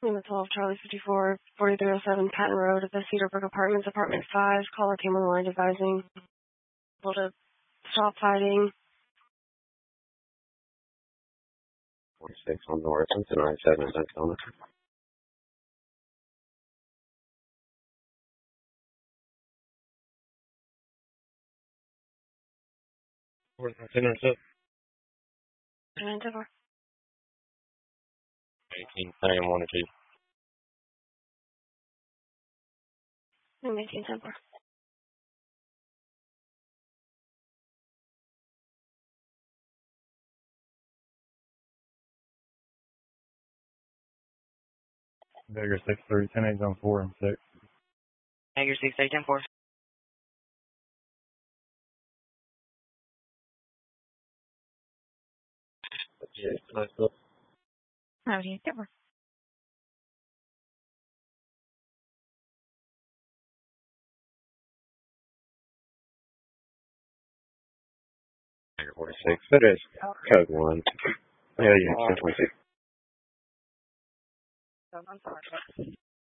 Lima 12, Charlie 54, 4307 Patton Road at the Cedarbrook Apartments, Apartment 5. Caller came on the line advising people to stop fighting. 46 on North, 297 in Daytona. Where's my 10 intercept? 974. 18, saying 1 or 2. 1974. Dagger 6-3, 10-8 on 4 and 6. Dagger 6-8, 10-4. Yeah, nice look. 1974. Dagger 46, that is code 1. Yeah, 1026. I'm sorry.